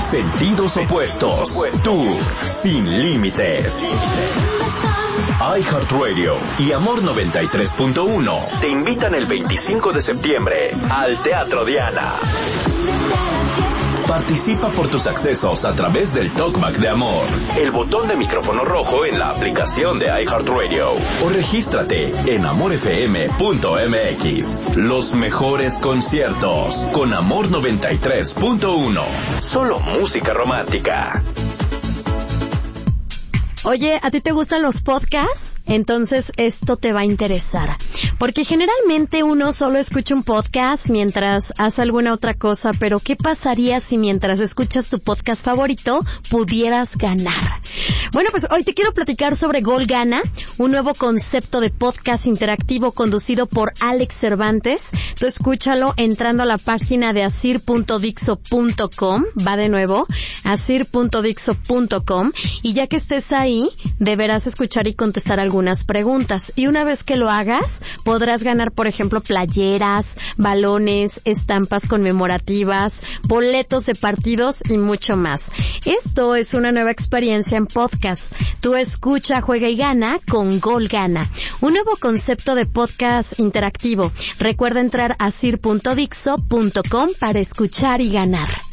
Sentidos opuestos. Tour sin límites. iHeartRadio y Amor 93.1 te invitan el 25 de septiembre al Teatro Diana. Participa por tus accesos a través del Talkback de Amor, el botón de micrófono rojo en la aplicación de iHeartRadio o regístrate en amorfm.mx. Los mejores conciertos con Amor 93.1. Solo música romántica. Oye, ¿a ti te gustan los podcasts? Entonces esto te va a interesar. Porque generalmente uno solo escucha un podcast mientras hace alguna otra cosa, pero ¿qué pasaría si mientras escuchas tu podcast favorito pudieras ganar? Bueno, pues hoy te quiero platicar sobre Gol Gana, un nuevo concepto de podcast interactivo conducido por Alex Cervantes. Tú escúchalo entrando a la página de asir.dixo.com, va de nuevo, asir.dixo.com, y ya que estés ahí, deberás escuchar y contestar algunas preguntas. Y una vez que lo hagas, podrás ganar, por ejemplo, playeras, balones, estampas conmemorativas, boletos de partidos y mucho más. Esto es una nueva experiencia en podcast. Tú escucha, juega y gana con Gol Gana, un nuevo concepto de podcast interactivo. Recuerda entrar a asir.dixo.com para escuchar y ganar.